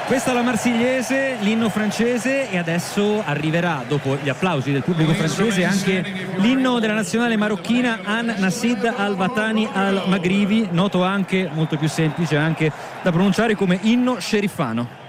Questa è la Marsigliese, l'inno francese, e adesso arriverà, dopo gli applausi del pubblico francese, anche l'inno della nazionale marocchina, An Nassid Al-Watani Al-Maghribi, noto anche, molto più semplice anche da pronunciare, come inno scerifano.